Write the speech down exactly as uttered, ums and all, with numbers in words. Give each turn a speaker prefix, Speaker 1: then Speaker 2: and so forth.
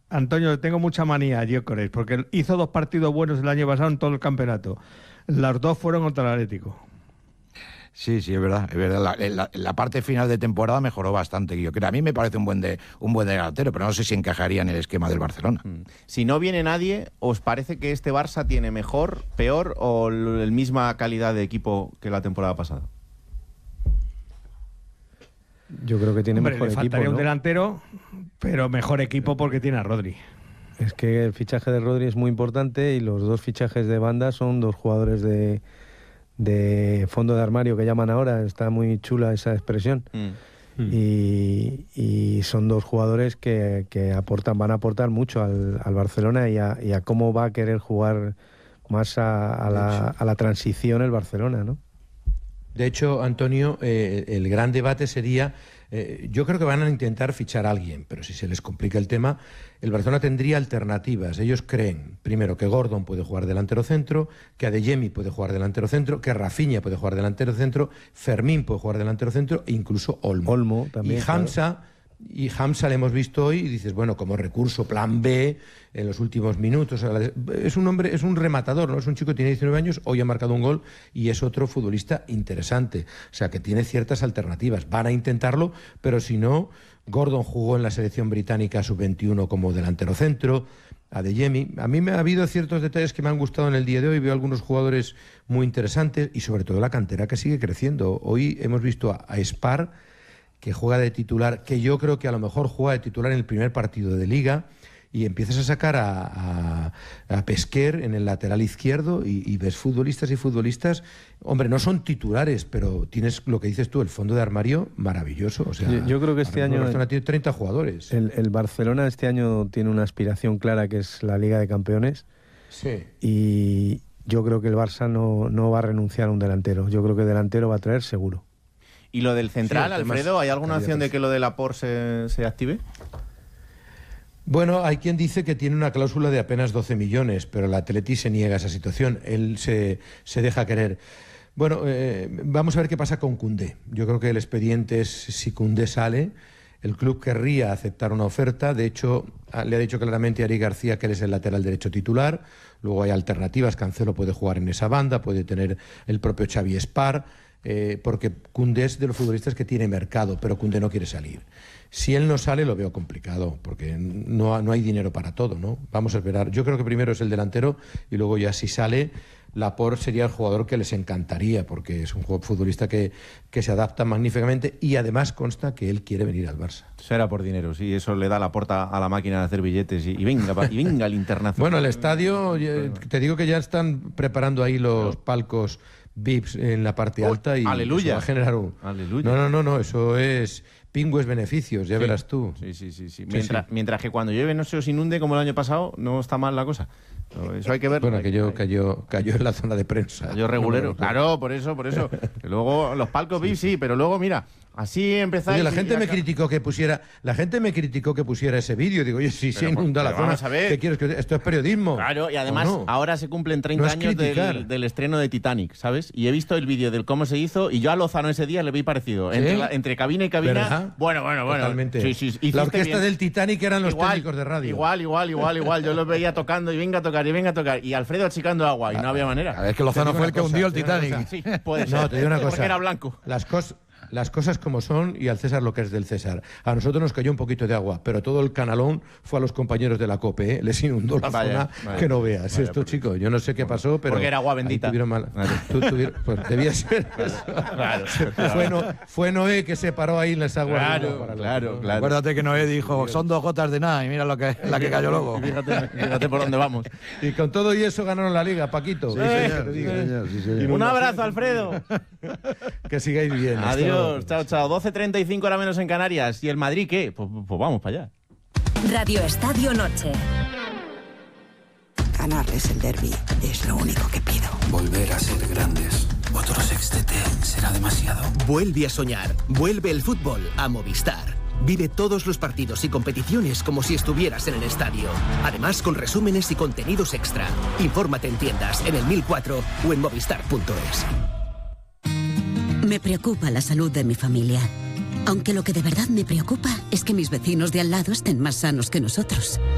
Speaker 1: Antonio, tengo mucha manía a Gyökeres, porque hizo dos partidos buenos el año pasado en todo el campeonato. Los dos fueron contra el Atlético.
Speaker 2: Sí, sí, es verdad. Es verdad. La, la, la parte final de temporada mejoró bastante. Yo creo, a mí me parece un buen de, un buen delantero, pero no sé si encajaría en el esquema del Barcelona.
Speaker 3: Si no viene nadie, ¿os parece que este Barça tiene mejor, peor o la misma calidad de equipo que la temporada pasada?
Speaker 4: Yo creo que tiene
Speaker 1: Hombre,
Speaker 4: mejor
Speaker 1: le
Speaker 4: equipo,
Speaker 1: faltaría
Speaker 4: ¿no?
Speaker 1: un delantero, pero mejor equipo porque tiene a Rodri.
Speaker 4: Es que el fichaje de Rodri es muy importante y los dos fichajes de banda son dos jugadores de, de fondo de armario que llaman ahora. Está muy chula esa expresión. Mm. Y, y son dos jugadores que, que aportan, van a aportar mucho al, al Barcelona y a, y a cómo va a querer jugar más a, a, la, a la transición el Barcelona, ¿no?
Speaker 5: De hecho, Antonio, eh, el gran debate sería, eh, yo creo que van a intentar fichar a alguien, pero si se les complica el tema, el Barcelona tendría alternativas. Ellos creen, primero, que Gordon puede jugar delantero centro, que Adeyemi puede jugar delantero centro, que Rafinha puede jugar delantero centro, Fermín puede jugar delantero centro e incluso Olmo.
Speaker 4: Olmo también.
Speaker 5: Y Hamza... Claro. Y Hamza le hemos visto hoy y dices, bueno, como recurso, plan B, en los últimos minutos. Es un hombre, es un rematador, ¿no? Es un chico que tiene diecinueve años, hoy ha marcado un gol y es otro futbolista interesante. O sea, que tiene ciertas alternativas. Van a intentarlo, pero si no, Gordon jugó en la selección británica sub veintiuno como delantero centro. Adeyemi. A mí me ha habido ciertos detalles que me han gustado en el día de hoy. Veo algunos jugadores muy interesantes y sobre todo la cantera que sigue creciendo. Hoy hemos visto a, a Spar, que juega de titular, que yo creo que a lo mejor juega de titular en el primer partido de Liga, y empiezas a sacar a, a, a Pesquer en el lateral izquierdo y, y ves futbolistas y futbolistas, hombre, no son titulares, pero tienes lo que dices tú, el fondo de armario maravilloso. O sea,
Speaker 4: yo, yo creo que este año...
Speaker 5: Barcelona tiene treinta jugadores.
Speaker 4: El, el Barcelona este año tiene una aspiración clara que es la Liga de Campeones.
Speaker 5: Sí.
Speaker 4: Y yo creo que el Barça no, no va a renunciar a un delantero. Yo creo que delantero va a traer seguro.
Speaker 3: ¿Y lo del central, sí, Alfredo? ¿Hay alguna opción de que lo de Laporte se, se active?
Speaker 5: Bueno, hay quien dice que tiene una cláusula de apenas doce millones, pero el Atleti se niega a esa situación. Él se, se deja querer. Bueno, eh, vamos a ver qué pasa con Koundé. Yo creo que el expediente es si Koundé sale. El club querría aceptar una oferta. De hecho, le ha dicho claramente a Ari García que él es el lateral derecho titular. Luego hay alternativas. Cancelo puede jugar en esa banda, puede tener el propio Xavi Spar. Eh, porque Koundé es de los futbolistas que tiene mercado, pero Koundé no quiere salir. Si él no sale, lo veo complicado, porque no, no hay dinero para todo, ¿no? Vamos a esperar. Yo creo que primero es el delantero y luego ya si sale, Laporte sería el jugador que les encantaría, porque es un futbolista que, que se adapta magníficamente y además consta que él quiere venir al Barça.
Speaker 3: Será por dinero, sí, eso le da la puerta a la máquina de hacer billetes y, y venga, y venga el internacional.
Speaker 5: Bueno, el estadio, te digo que ya están preparando ahí los palcos V I Ps en la parte alta y
Speaker 3: aleluya.
Speaker 5: va a generar un...
Speaker 3: Aleluya.
Speaker 5: No, no, no, no, eso es pingües beneficios, ya
Speaker 3: sí.
Speaker 5: verás tú.
Speaker 3: Sí, sí, sí, sí. Mientras, sí, sí. mientras que cuando llueve no se os inunde como el año pasado, no está mal la cosa. Eso hay que verlo.
Speaker 5: Bueno, aquello cayó, cayó en la zona de prensa.
Speaker 3: Cayó regulero. No, claro, por eso, por eso. Que luego los palcos V I P sí, pero luego mira, así empezáis.
Speaker 5: Oye, la gente me criticó que pusiera, la gente me criticó que pusiera ese vídeo. Digo, oye, si se inunda la zona, ¿qué quieres que esto es periodismo?
Speaker 3: Claro, y además no? ahora se cumplen treinta
Speaker 5: no
Speaker 3: años del, del estreno de Titanic, ¿sabes? Y he visto el vídeo del cómo se hizo y yo a Lozano ese día le vi parecido. ¿Sí? Entre, la, entre cabina y cabina.
Speaker 5: ¿Verdad?
Speaker 3: Bueno, bueno, bueno.
Speaker 5: Totalmente.
Speaker 3: Sí, sí,
Speaker 5: la orquesta
Speaker 3: bien.
Speaker 5: del Titanic eran los
Speaker 3: igual,
Speaker 5: técnicos de radio.
Speaker 3: Igual, igual, igual, igual. Yo los veía tocando y venga a tocar y venga a tocar. Y Alfredo achicando agua y no había manera.
Speaker 2: A ver, es que Lozano fue el que
Speaker 5: cosa,
Speaker 2: hundió el Titanic.
Speaker 3: Sí, puede ser.
Speaker 5: No, te digo una cosa.
Speaker 3: Porque era blanco.
Speaker 5: Las cosas... Las cosas como son y al César lo que es del César. A nosotros nos cayó un poquito de agua, pero todo el canalón fue a los compañeros de la COPE, ¿eh? Les inundó la vaya, zona vaya, que no veas. Vaya, esto, chicos, yo no sé qué pasó, pero...
Speaker 3: Porque era agua bendita.
Speaker 5: Tuvieron mal... Tú, tuvieron... Pues debía ser eso.
Speaker 3: Claro, claro.
Speaker 5: Fue, no... fue Noé que se paró ahí en las aguas.
Speaker 3: Claro, para claro, los... claro.
Speaker 2: Acuérdate que Noé dijo, son dos gotas de nada y mira lo que, la que cayó luego.
Speaker 3: Fíjate, fíjate por dónde vamos.
Speaker 5: Y con todo y eso ganaron la Liga, Paquito.
Speaker 2: Sí, señor, sí, señor, sí, señor.
Speaker 3: Un abrazo, Alfredo.
Speaker 5: Que sigáis bien.
Speaker 3: Adiós, chao, chao. doce treinta y cinco hora menos en Canarias. ¿Y el Madrid qué? Pues, pues vamos para allá.
Speaker 6: Radio Estadio Noche.
Speaker 7: Ganarles el derbi es lo único que pido.
Speaker 8: Volver a ser grandes. Otro sextete será demasiado.
Speaker 9: Vuelve a soñar. Vuelve el fútbol a Movistar. Vive todos los partidos y competiciones como si estuvieras en el estadio. Además, con resúmenes y contenidos extra. Infórmate en tiendas, en el mil cuatro o en movistar punto es.
Speaker 10: Me preocupa la salud de mi familia. Aunque lo que de verdad me preocupa es que mis vecinos de al lado estén más sanos que nosotros.